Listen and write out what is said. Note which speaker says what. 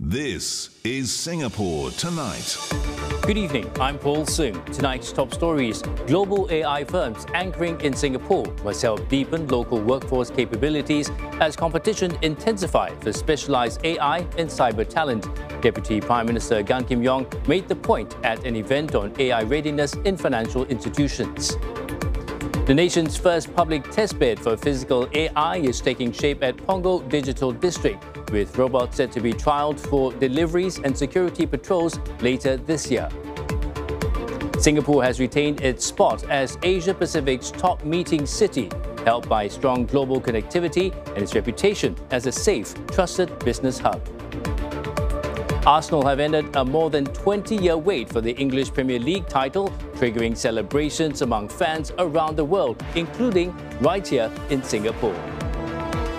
Speaker 1: This is Singapore Tonight.
Speaker 2: Good evening, I'm Paul Sung. Tonight's top stories: global AI firms anchoring in Singapore must help deepen local workforce capabilities as competition intensifies for specialised AI and cyber talent. Deputy Prime Minister Gan Kim Yong made the point at an event on AI readiness in financial institutions. The nation's first public testbed for physical AI is taking shape at Punggol Digital District, with robots set to be trialled for deliveries and security patrols later this year. Singapore has retained its spot as Asia-Pacific's top meeting city, helped by strong global connectivity and its reputation as a safe, trusted business hub. Arsenal have ended a more than 20-year wait for the English Premier League title, triggering celebrations among fans around the world, including right here in Singapore.